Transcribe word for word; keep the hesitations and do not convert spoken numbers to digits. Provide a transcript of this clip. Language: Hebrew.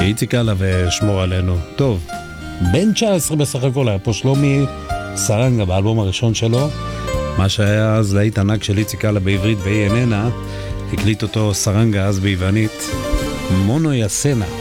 איציק אללה ושמור עלינו. טוב, בן תשע עשרה בסך הכל היה פה שלומי סרנגה באלבום הראשון שלו, מה שהיה אז להיט ענק של איציק אללה בעברית והיא איננה, הקליט אותו סרנגה אז ביוונית, מונו יסנה.